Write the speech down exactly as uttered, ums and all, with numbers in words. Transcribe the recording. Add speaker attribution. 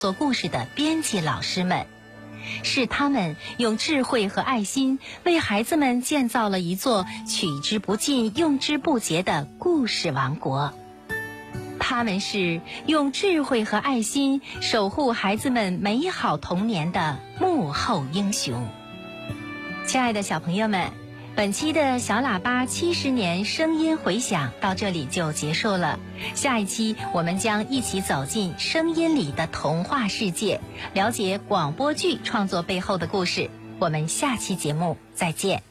Speaker 1: 做故事的编辑老师们，是他们用智慧和爱心为孩子们建造了一座取之不尽、用之不竭的故事王国。他们是用智慧和爱心守护孩子们美好童年的幕后英雄。亲爱的小朋友们，本期的小喇叭七十年声音回响到这里就结束了。下一期我们将一起走进声音里的童话世界，了解广播剧创作背后的故事。我们下期节目再见。